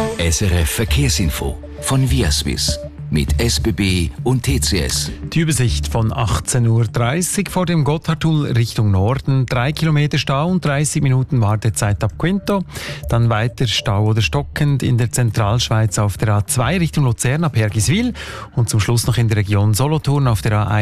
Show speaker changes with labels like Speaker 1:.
Speaker 1: SRF Verkehrsinfo von Viaswiss mit SBB und TCS.
Speaker 2: Die Übersicht von 18.30 Uhr vor dem Gotthardtunnel Richtung Norden. 3 Kilometer Stau und 30 Minuten Wartezeit ab Quinto. Dann weiter Stau oder stockend in der Zentralschweiz auf der A2 Richtung Luzern ab Hergiswil. Und zum Schluss noch in der Region Solothurn auf der A1